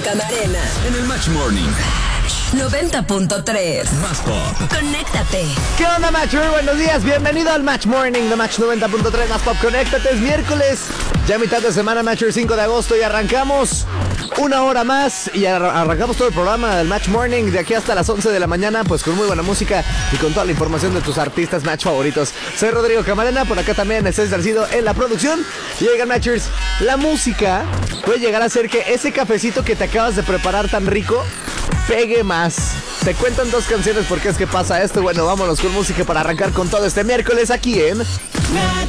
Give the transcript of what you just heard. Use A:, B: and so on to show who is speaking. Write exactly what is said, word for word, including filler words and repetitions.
A: Camarena.
B: En el Match Morning.
A: noventa punto tres.
B: Más pop.
A: Conéctate.
C: ¿Qué onda, Match? Muy buenos días. Bienvenido al Match Morning de Match noventa punto tres. Más pop, conéctate. Es miércoles. Ya mitad de semana, Match, cinco de agosto. Y arrancamos una hora más. Y ar- arrancamos todo el programa del Match Morning de aquí hasta las once de la mañana. Pues con muy buena música y con toda la información de tus artistas Match favoritos. Soy Rodrigo Camarena. Por acá también está Salcido en la producción. Y oigan, Matchers, la música puede llegar a ser que ese cafecito que te acabas de preparar tan rico pegue más. Te cuentan dos canciones por qué es que pasa esto. Bueno, vámonos con música para arrancar con todo este miércoles aquí en